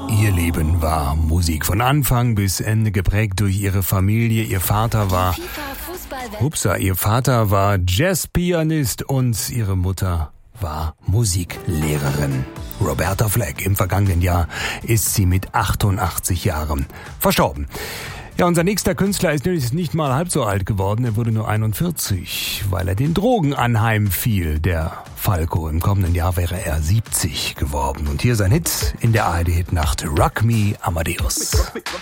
Ihr Leben war Musik von Anfang bis Ende geprägt durch ihre Familie. Ihr Vater war Jazzpianist und ihre Mutter war Musiklehrerin. Roberta Flack. Im vergangenen Jahr ist sie mit 88 Jahren verstorben. Ja, unser nächster Künstler ist nicht mal halb so alt geworden. Er wurde nur 41, weil er den Drogen anheimfiel. Der Falco. Im kommenden Jahr wäre er 70 geworden. Und hier sein Hit in der ARD-Hitnacht. Rock Me, Amadeus.